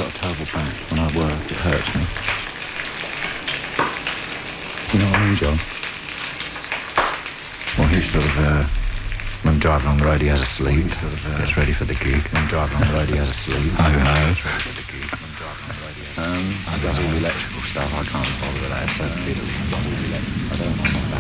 got a terrible back. When I work, it hurts me. You know what I mean, John? Well, he's sort of, when I'm driving on the road, he has a sleep. He sort of gets ready for the gig. When I'm driving on the road, he has a sleep. I know. Gets ready for the gig. When I'm driving on the road, he has a sleep. He does all the electrical stuff. I can't bother with that. It's so fiddly. I don't want that.